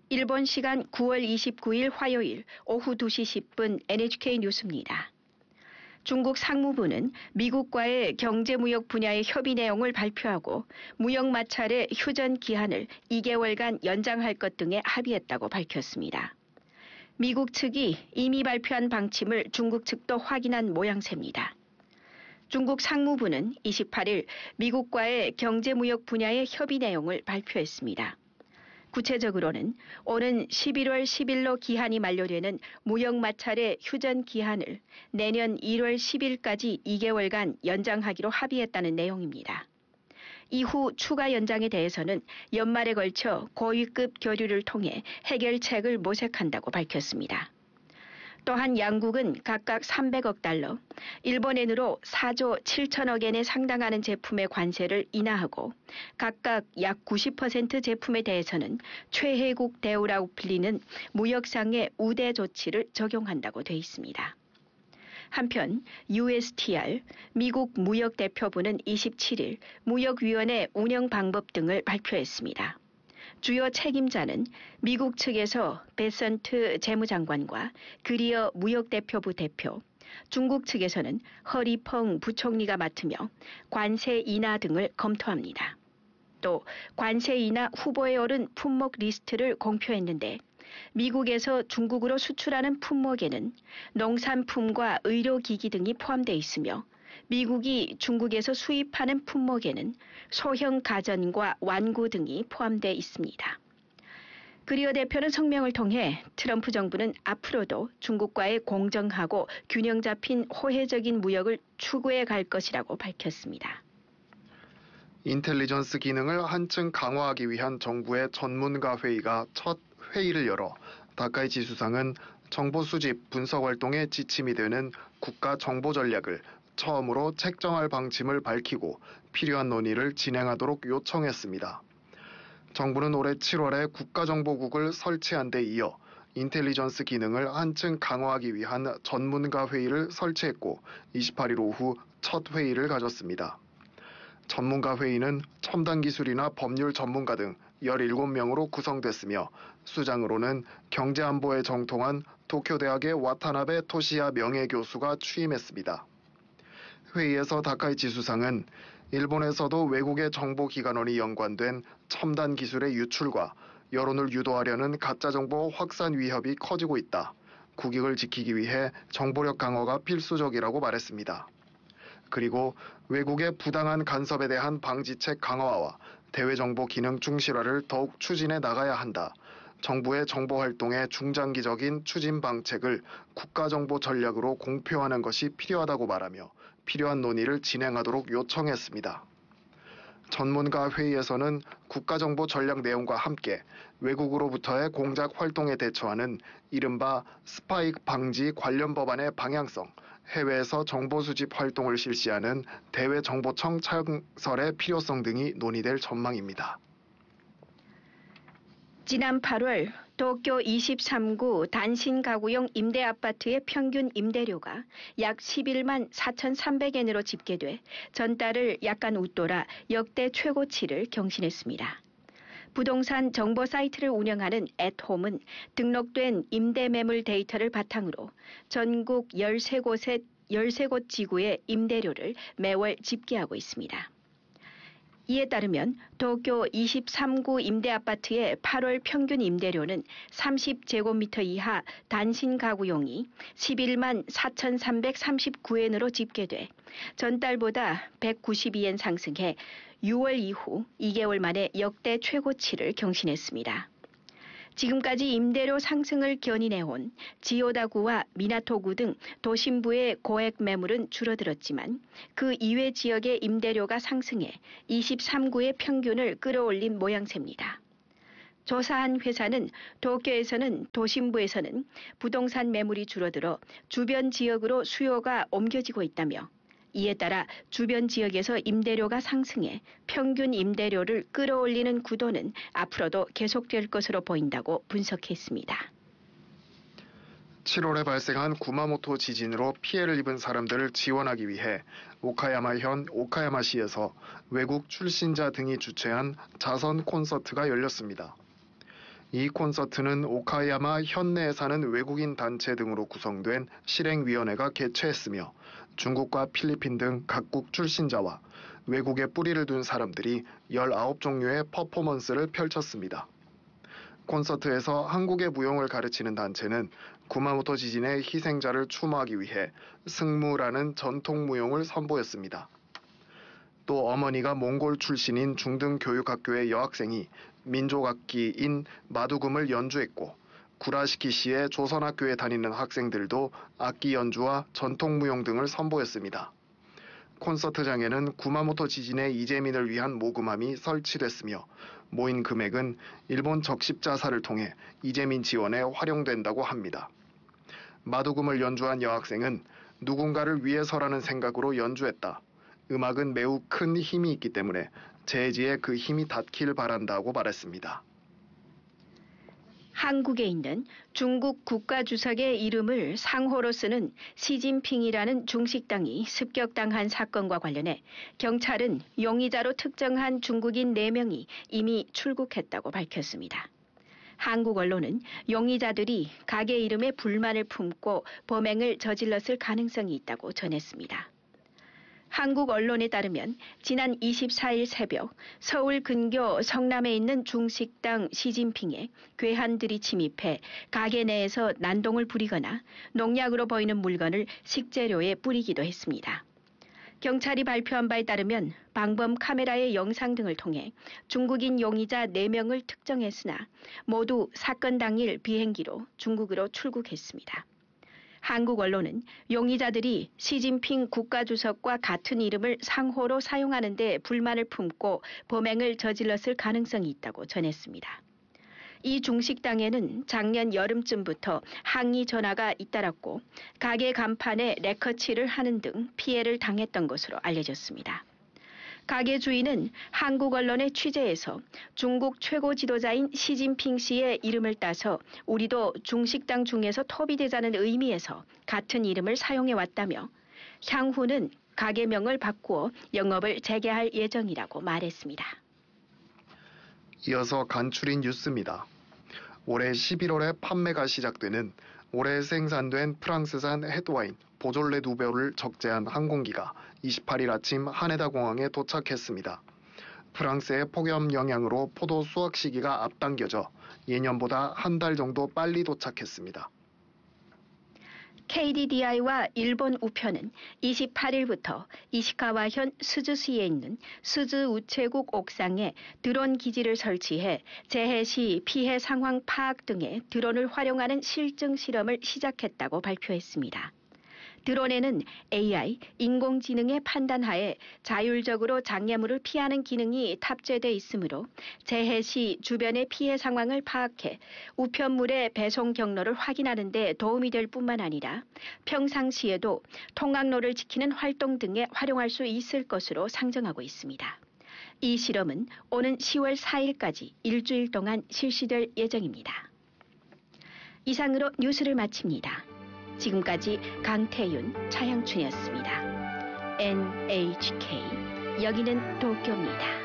일본 시간 9월 29일 화요일 오후 2시 10분 NHK 뉴스입니다. 중국 상무부는 미국과의 경제무역 분야의 협의 내용을 발표하고 무역 마찰의 휴전 기한을 2개월간 연장할 것 등에 합의했다고 밝혔습니다. 미국 측이 이미 발표한 방침을 중국 측도 확인한 모양새입니다. 중국 상무부는 28일 미국과의 경제무역 분야의 협의 내용을 발표했습니다. 구체적으로는 오는 11월 10일로 기한이 만료되는 무역 마찰의 휴전 기한을 내년 1월 10일까지 2개월간 연장하기로 합의했다는 내용입니다. 이후 추가 연장에 대해서는 연말에 걸쳐 고위급 교류를 통해 해결책을 모색한다고 밝혔습니다. 또한 양국은 각각 300억 달러, 일본엔으로 4조 7천억 엔에 상당하는 제품의 관세를 인하하고 각각 약 90% 제품에 대해서는 최혜국 대우라고 불리는 무역상의 우대 조치를 적용한다고 돼 있습니다. 한편 USTR 미국 무역대표부는 27일 무역위원회 운영 방법 등을 발표했습니다. 주요 책임자는 미국 측에서 베선트 재무장관과 그리어 무역대표부 대표, 중국 측에서는 허리펑 부총리가 맡으며 관세 인하 등을 검토합니다. 또 관세 인하 후보에 오른 품목 리스트를 공표했는데 미국에서 중국으로 수출하는 품목에는 농산품과 의료기기 등이 포함되어 있으며 미국이 중국에서 수입하는 품목에는 소형 가전과 완구 등이 포함되어 있습니다. 그리어 대표는 성명을 통해 트럼프 정부는 앞으로도 중국과의 공정하고 균형 잡힌 호혜적인 무역을 추구해 갈 것이라고 밝혔습니다. 인텔리전스 기능을 한층 강화하기 위한 정부의 전문가 회의가 첫 회의를 열어 다카이치 수상은 정보 수집, 분석 활동에 지침이 되는 국가 정보 전략을 처음으로 책정할 방침을 밝히고 필요한 논의를 진행하도록 요청했습니다. 정부는 올해 7월에 국가정보국을 설치한 데 이어 인텔리전스 기능을 한층 강화하기 위한 전문가 회의를 설치했고 28일 오후 첫 회의를 가졌습니다. 전문가 회의는 첨단 기술이나 법률 전문가 등 17명으로 구성됐으며 수장으로는 경제안보에 정통한 도쿄대학의 와타나베 토시야 명예교수가 취임했습니다. 회의에서 다카이치 수상은 일본에서도 외국의 정보기관원이 연관된 첨단 기술의 유출과 여론을 유도하려는 가짜정보 확산 위협이 커지고 있다. 국익을 지키기 위해 정보력 강화가 필수적이라고 말했습니다. 그리고 외국의 부당한 간섭에 대한 방지책 강화와 대외정보 기능 충실화를 더욱 추진해 나가야 한다. 정부의 정보활동의 중장기적인 추진 방책을 국가정보 전략으로 공표하는 것이 필요하다고 말하며 필요한 논의를 진행하도록 요청했습니다. 전문가 회의에서는 국가정보 전략 내용과 함께 외국으로부터의 공작 활동에 대처하는 이른바 스파이 방지 관련 법안의 방향성, 해외에서 정보 수집 활동을 실시하는 대외정보청 창설의 필요성 등이 논의될 전망입니다. 지난 8월 도쿄 23구 단신 가구용 임대아파트의 평균 임대료가 약 11만 4,300엔으로 집계돼 전달을 약간 웃돌아 역대 최고치를 경신했습니다. 부동산 정보 사이트를 운영하는 @홈은 등록된 임대 매물 데이터를 바탕으로 전국 13곳 지구의 임대료를 매월 집계하고 있습니다. 이에 따르면 도쿄 23구 임대아파트의 8월 평균 임대료는 30제곱미터 이하 단신 가구용이 11만 4,339엔으로 집계돼 전달보다 192엔 상승해 6월 이후 2개월 만에 역대 최고치를 경신했습니다. 지금까지 임대료 상승을 견인해온 지오다구와 미나토구 등 도심부의 고액 매물은 줄어들었지만 그 이외 지역의 임대료가 상승해 23구의 평균을 끌어올린 모양새입니다. 조사한 회사는 도쿄에서는 도심부에서는 부동산 매물이 줄어들어 주변 지역으로 수요가 옮겨지고 있다며 이에 따라 주변 지역에서 임대료가 상승해 평균 임대료를 끌어올리는 구도는 앞으로도 계속될 것으로 보인다고 분석했습니다. 7월에 발생한 구마모토 지진으로 피해를 입은 사람들을 지원하기 위해 오카야마현 오카야마시에서 외국 출신자 등이 주최한 자선 콘서트가 열렸습니다. 이 콘서트는 오카야마 현내에 사는 외국인 단체 등으로 구성된 실행위원회가 개최했으며 중국과 필리핀 등 각국 출신자와 외국에 뿌리를 둔 사람들이 19종류의 퍼포먼스를 펼쳤습니다. 콘서트에서 한국의 무용을 가르치는 단체는 구마모토 지진의 희생자를 추모하기 위해 승무라는 전통 무용을 선보였습니다. 또 어머니가 몽골 출신인 중등교육학교의 여학생이 민족악기인 마두금을 연주했고 구라시키시의 조선학교에 다니는 학생들도 악기 연주와 전통무용 등을 선보였습니다. 콘서트장에는 구마모토 지진의 이재민을 위한 모금함이 설치됐으며 모인 금액은 일본 적십자사를 통해 이재민 지원에 활용된다고 합니다. 마두금을 연주한 여학생은 누군가를 위해서라는 생각으로 연주했다. 음악은 매우 큰 힘이 있기 때문에 재지에 그 힘이 닿길 바란다고 말했습니다. 한국에 있는 중국 국가주석의 이름을 상호로 쓰는 시진핑이라는 중식당이 습격당한 사건과 관련해 경찰은 용의자로 특정한 중국인 4명이 이미 출국했다고 밝혔습니다. 한국 언론은 용의자들이 가게 이름에 불만을 품고 범행을 저질렀을 가능성이 있다고 전했습니다. 한국 언론에 따르면 지난 24일 새벽 서울 근교 성남에 있는 중식당 시진핑에 괴한들이 침입해 가게 내에서 난동을 부리거나 농약으로 보이는 물건을 식재료에 뿌리기도 했습니다. 경찰이 발표한 바에 따르면 방범 카메라의 영상 등을 통해 중국인 용의자 4명을 특정했으나 모두 사건 당일 비행기로 중국으로 출국했습니다. 한국 언론은 용의자들이 시진핑 국가주석과 같은 이름을 상호로 사용하는 데 불만을 품고 범행을 저질렀을 가능성이 있다고 전했습니다. 이 중식당에는 작년 여름쯤부터 항의 전화가 잇따랐고 가게 간판에 레커칠을 하는 등 피해를 당했던 것으로 알려졌습니다. 가게 주인은 한국 언론의 취재에서 중국 최고 지도자인 시진핑 씨의 이름을 따서 우리도 중식당 중에서 톱이 되자는 의미에서 같은 이름을 사용해 왔다며 향후는 가게명을 바꾸어 영업을 재개할 예정이라고 말했습니다. 이어서 간추린 뉴스입니다. 올해 11월에 판매가 시작되는 올해 생산된 프랑스산 햇와인 보졸레 2배를 적재한 항공기가 28일 아침 하네다 공항에 도착했습니다. 프랑스의 폭염 영향으로 포도 수확 시기가 앞당겨져 예년보다 한 달 정도 빨리 도착했습니다. KDDI와 일본 우편은 28일부터 이시카와현 스즈시에 있는 스즈 우체국 옥상에 드론 기지를 설치해 재해 시 피해 상황 파악 등에 드론을 활용하는 실증 실험을 시작했다고 발표했습니다. 드론에는 AI, 인공지능의 판단하에 자율적으로 장애물을 피하는 기능이 탑재돼 있으므로 재해 시 주변의 피해 상황을 파악해 우편물의 배송 경로를 확인하는 데 도움이 될 뿐만 아니라 평상시에도 통학로를 지키는 활동 등에 활용할 수 있을 것으로 상정하고 있습니다. 이 실험은 오는 10월 4일까지 일주일 동안 실시될 예정입니다. 이상으로 뉴스를 마칩니다. 지금까지 강태윤, 차향춘이었습니다. NHK, 여기는 도쿄입니다.